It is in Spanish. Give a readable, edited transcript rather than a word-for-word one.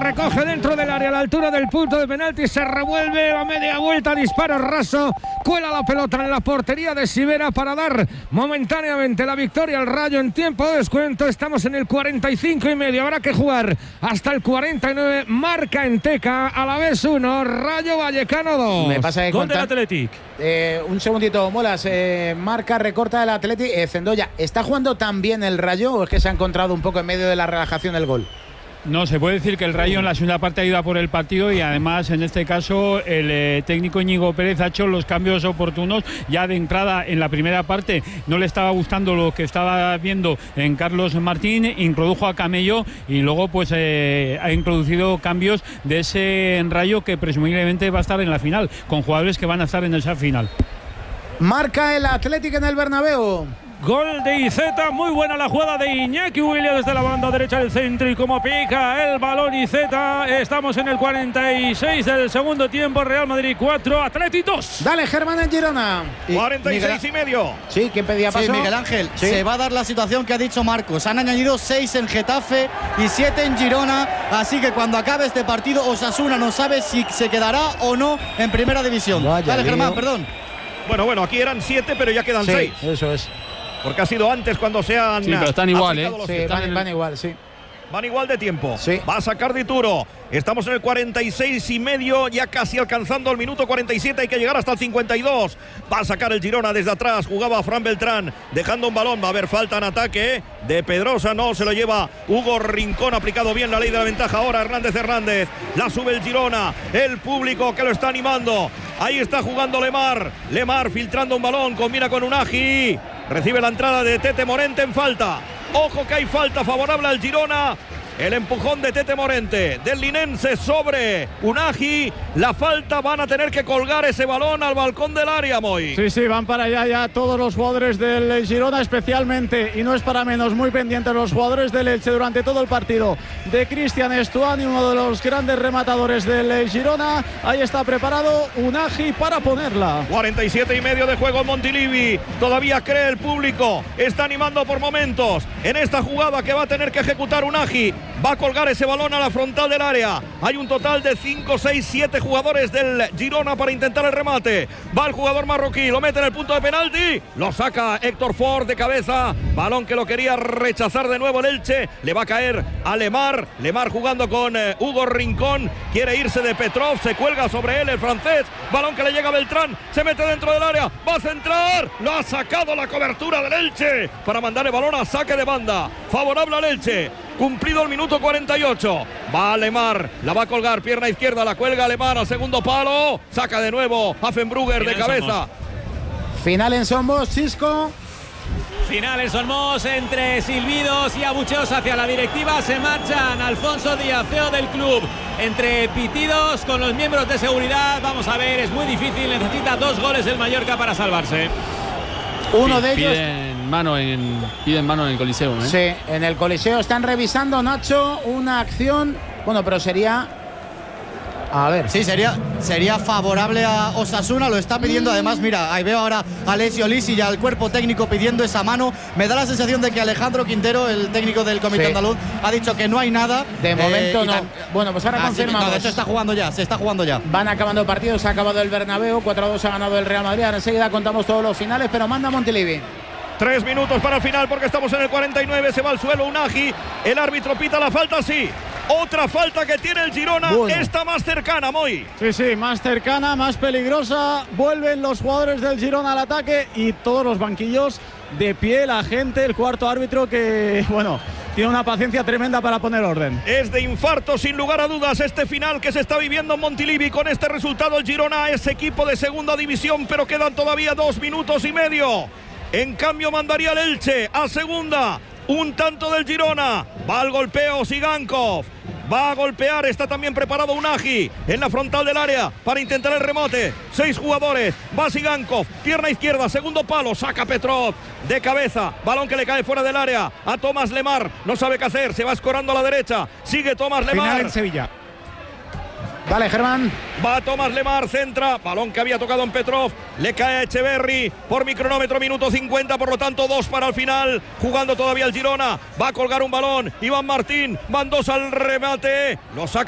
recoge dentro del área a la altura del punto de penalti, se revuelve la media vuelta, disparo raso, cuela la pelota en la portería de Sivera para dar momentáneamente la victoria al Rayo en tiempo de descuento. Estamos en el 45,5, habrá que jugar hasta el 49. Marca en Teca, Alavés 1, Rayo Vallecano 2. Me pasa que gol del Athletic. Un segundito, Molas. Marca, recorta del Athletic. Zendoya, ¿está jugando tan bien el Rayo o es que se ha encontrado un poco en medio de la relajación del gol? No, se puede decir que el Rayo en la segunda parte ha ido a por el partido y además en este caso el técnico Íñigo Pérez ha hecho los cambios oportunos. Ya de entrada en la primera parte no le estaba gustando lo que estaba viendo en Carlos Martín, introdujo a Camello y luego pues ha introducido cambios de ese Rayo que presumiblemente va a estar en la final, con jugadores que van a estar en esa final. Marca el Athletic en el Bernabéu. Gol de Iceta, muy buena la jugada de Iñaki Williams desde la banda derecha del centro y como pica el balón Iceta. Estamos en el 46 del segundo tiempo, Real Madrid 4, Athletic 2. Dale, Germán en Girona. 46,5. Sí, ¿quién pedía paso? Sí, Miguel Ángel, ¿sí? Se va a dar la situación que ha dicho Marcos. Han añadido 6 en Getafe y 7 en Girona, así que cuando acabe este partido Osasuna no sabe si se quedará o no en primera división. Vaya Dale, lío. Germán, perdón. Bueno, aquí eran 7, pero ya quedan 6. Eso es. Porque ha sido antes cuando se han... Sí, pero están igual, ¿eh? Sí, van igual, sí. Van igual de tiempo. Sí. Va a sacar Dituro. Estamos en el 46,5, ya casi alcanzando el minuto 47. Hay que llegar hasta el 52. Va a sacar el Girona desde atrás. Jugaba Fran Beltrán, dejando un balón. Va a haber falta en ataque de Pedrosa. No, se lo lleva Hugo Rincón. Aplicado bien la ley de la ventaja ahora. Hernández. La sube el Girona. El público que lo está animando. Ahí está jugando Lemar. Lemar filtrando un balón. Combina con Unagi. Recibe la entrada de Tete Morente en falta. Ojo que hay falta favorable al Girona. El empujón de Tete Morente, del linense sobre Unagi. La falta, van a tener que colgar ese balón al balcón del área, Moy. Sí, van para allá ya todos los jugadores del Girona especialmente, y no es para menos, muy pendientes los jugadores del Elche durante todo el partido de Cristian Estuani, uno de los grandes rematadores del Girona. Ahí está preparado Unagi para ponerla. 47,5 de juego en Montilivi. Todavía cree el público. Está animando por momentos en esta jugada que va a tener que ejecutar Unagi. Va a colgar ese balón a la frontal del área. Hay un total de 5, 6, 7 jugadores del Girona para intentar el remate. Va el jugador marroquí, lo mete en el punto de penalti. Lo saca Héctor Ford de cabeza. Balón que lo quería rechazar de nuevo el Elche. Le va a caer a Lemar. Lemar jugando con Hugo Rincón. Quiere irse de Petrov. Se cuelga sobre él el francés. Balón que le llega a Beltrán. Se mete dentro del área. Va a centrar. Lo ha sacado la cobertura del Elche para mandar el balón a saque de banda. Favorable al Elche. Cumplido el minuto 48. Va Lemar, la va a colgar, pierna izquierda, la cuelga Lemar al segundo palo. Saca de nuevo Affenbrugger de cabeza. Final en Somos, Chisco. Final en Somos, entre silbidos y abucheos hacia la directiva. Se marchan Alfonso Díaz, CEO del club, entre pitidos con los miembros de seguridad. Vamos a ver, es muy difícil, necesita 2 goles el Mallorca para salvarse. Uno de ellos... Piden mano en el Coliseo, ¿eh? Sí, en el Coliseo están revisando, Nacho, una acción. Bueno, pero sería... A ver. Sí, sería favorable a Osasuna, lo está pidiendo. Además, mira, ahí veo ahora a Alessio Lisi y al cuerpo técnico pidiendo esa mano. Me da la sensación de que Alejandro Quintero, el técnico del Comité Andaluz, ha dicho que no hay nada. De momento no. Bueno, pues ahora confirmamos. No, de hecho se está jugando ya. Van acabando partidos, se ha acabado el Bernabéu, 4-2 ha ganado el Real Madrid. Ahora enseguida contamos todos los finales, pero manda Montilivi. 3 minutos para el final porque estamos en el 49. Se va al suelo Unagi. El árbitro pita la falta, sí. Otra falta que tiene el Girona, está más cercana, Moy. Sí, más cercana, más peligrosa. Vuelven los jugadores del Girona al ataque y todos los banquillos de pie, la gente, el cuarto árbitro que, bueno, tiene una paciencia tremenda para poner orden. Es de infarto, sin lugar a dudas, este final que se está viviendo en Montilivi. Con este resultado el Girona es equipo de segunda división, pero quedan todavía 2 minutos y medio. En cambio mandaría el Elche a segunda. Un tanto del Girona. Va al golpeo Sigankov. Va a golpear, está también preparado Unagi en la frontal del área para intentar el remate. 6 jugadores, va Sigankov, pierna izquierda, segundo palo, saca Petrov de cabeza, balón que le cae fuera del área a Tomás Lemar, no sabe qué hacer, se va escorando a la derecha, sigue Tomás Lemar. Final en Sevilla. Vale, Germán. Va Tomás Lemar, centra, balón que había tocado en Petrov, le cae a Echeverri por mi cronómetro, minuto 50, por lo tanto 2 para el final, jugando todavía el Girona, va a colgar un balón, Iván Martín, van 2 al remate, lo saca